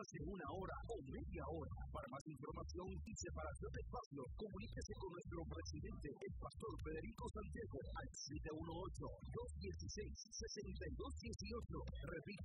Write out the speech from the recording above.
hace una hora o media hora. Para más información y separación de espacio, comuníquese con nuestro presidente, el pastor Federico Santiago, al 718-216-6218. Repito,